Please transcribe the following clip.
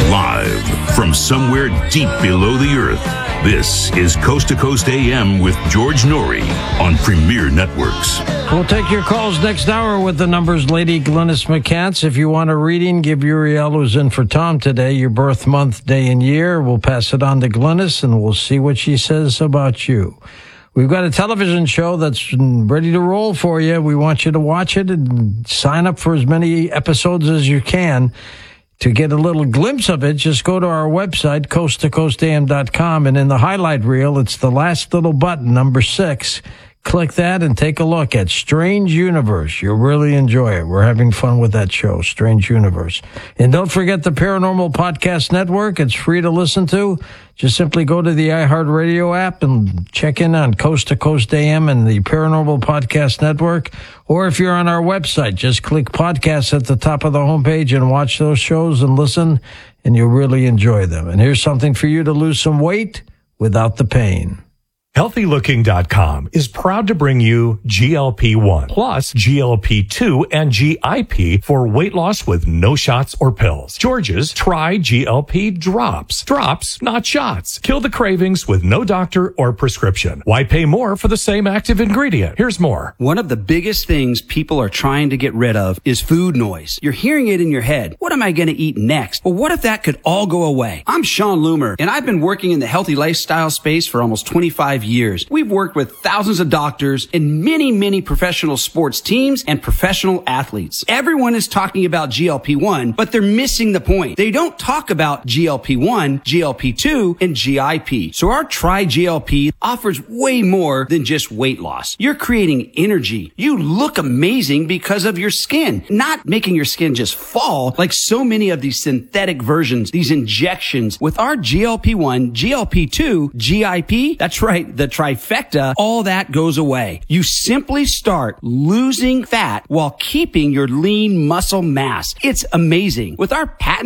Live from somewhere deep below the earth, this is Coast to Coast AM with George Norrie on Premier Networks. We'll take your calls next hour with the numbers. Lady Glynis McCants, if you want a reading, give Uriel, who's in for Tom today, your birth month, day, and year. We'll pass it on to Glynis, and we'll see what she says about you. We've got a television show that's ready to roll for you. We want you to watch it and sign up for as many episodes as you can. To get a little glimpse of it, just go to our website, coasttocoastam.com, and in the highlight reel, it's the last little button, number 6. Click that and take a look at Strange Universe. You'll really enjoy it. We're having fun with that show, Strange Universe. And don't forget the Paranormal Podcast Network. It's free to listen to. Just simply go to the iHeartRadio app and check in on Coast to Coast AM and the Paranormal Podcast Network. Or if you're on our website, just click podcasts at the top of the homepage and watch those shows and listen, and you'll really enjoy them. And here's something for you to lose some weight without the pain. HealthyLooking.com is proud to bring you GLP-1 plus GLP-2 and GIP for weight loss with no shots or pills. George's Try GLP Drops. Drops, not shots. Kill the cravings with no doctor or prescription. Why pay more for the same active ingredient? Here's more. One of the biggest things people are trying to get rid of is food noise. You're hearing it in your head. What am I going to eat next? Well, what if that could all go away? I'm Sean Loomer, and I've been working in the healthy lifestyle space for almost 25 years. We've worked with thousands of doctors and many professional sports teams and professional athletes. Everyone is talking about GLP-1, but they're missing the point. They don't talk about GLP-1, GLP-2, and GIP. So our Try GLP offers way more than just weight loss. You're creating energy. You look amazing because of your skin, not making your skin just fall like so many of these synthetic versions, these injections. With our GLP-1, GLP-2, GIP, that's right, the trifecta, all that goes away. You simply start losing fat while keeping your lean muscle mass. It's amazing. With our patent